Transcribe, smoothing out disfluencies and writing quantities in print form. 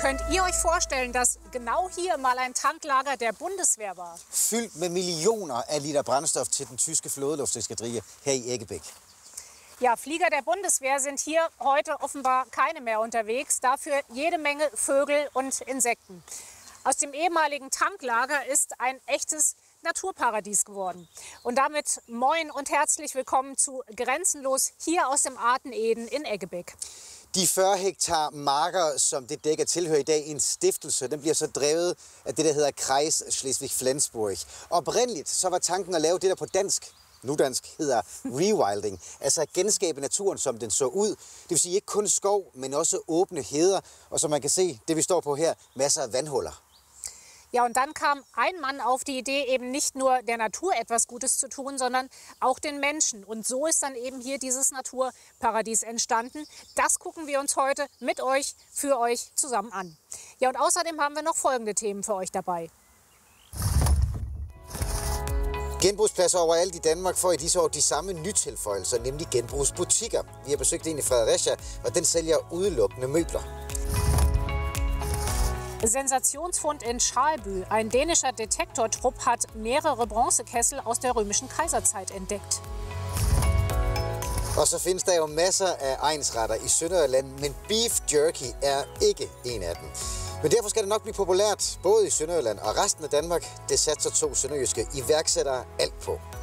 Könnt ihr euch vorstellen, dass genau hier mal ein Tanklager der Bundeswehr war? Fyldt med millioner af liter brændstof til den tyske flådelufteskadrille her i Eggebæk. Ja, Flieger der Bundeswehr sind hier heute offenbar keine mehr unterwegs. Dafür jede Menge Vögel und Insekten. Aus dem ehemaligen Tanklager ist ein echtes Naturparadies geworden. Und damit moin und herzlich willkommen zu Grenzenlos hier aus dem Arten Eden in Eggebæk. De 40 hektar marker, som det dækker, tilhører i dag en stiftelse. Den bliver så drevet af det, der hedder Kreis Slesvig-Flensburg. Oprindeligt så var tanken at lave det, der på dansk, nudansk, hedder rewilding. Altså at genskabe naturen, som den så ud. Det vil sige ikke kun skov, men også åbne heder. Og som man kan se, det vi står på her, masser af vandhuller. Ja, und dann kam ein Mann auf die Idee, eben nicht nur der Natur etwas Gutes zu tun, sondern auch den Menschen. Und so ist dann eben hier dieses Naturparadies entstanden. Das gucken wir uns heute mit euch, für euch zusammen an. Ja, und außerdem haben wir noch folgende Themen für euch dabei. Genbrugspladser overalt i Danmark får i disse år de samme nytilføjelser, nemlig genbrugsbutikker. Vi har besøgt en i Fredericia, og den sælger udelukkende møbler. Sensationsfund in Schalbü. Ein dänischer Detektortrupp hat mehrere Bronzekessel aus der römischen Kaiserzeit entdeckt. Og så findes der jo masser af egnsretter i Sønderjylland, men beef jerky er ikke en af dem. Men derfor skal det nok blive populært, både i Sønderjylland og resten af Danmark. Det satser 2 sønderjyske iværksættere alt på.